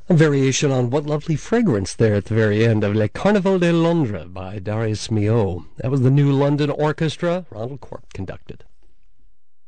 A variation on What Lovely Fragrance there at the very end of Le Carnaval de Londres by Darius Milhaud. That was the New London Orchestra, Ronald Corp conducted.